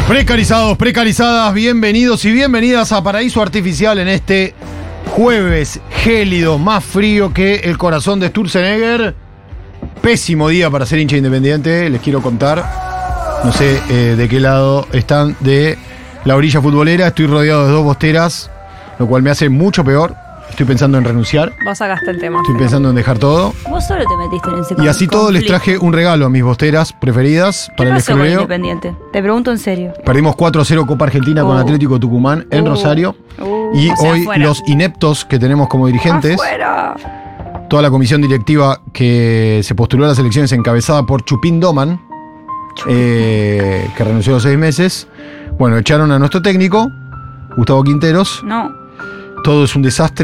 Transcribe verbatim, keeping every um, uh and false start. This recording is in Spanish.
Precarizados, precarizadas, bienvenidos y bienvenidas a Paraíso Artificial en este jueves gélido, más frío que el corazón de Sturzenegger. Pésimo día para ser hincha independiente, les quiero contar. No sé eh, de qué lado están de la orilla futbolera. Estoy rodeado de dos bosteras, lo cual me hace mucho peor. Estoy pensando en renunciar. Vos sacaste el tema. Estoy pensando en dejar todo. Vos solo te metiste en ese Y así todo les traje un regalo a mis bosteras preferidas para el pasó con escaleo. Independiente? Te pregunto en serio. Perdimos cuatro a cero Copa Argentina Uh. con Atlético Tucumán en Uh. Rosario. Uh. Y O sea, hoy fuera. los ineptos que tenemos como dirigentes, ¡Afuera! toda la comisión directiva que se postuló a las elecciones encabezada por Chupín Doman, eh, que renunció a los seis meses, bueno, echaron a nuestro técnico, Gustavo Quinteros. No. Todo es un desastre.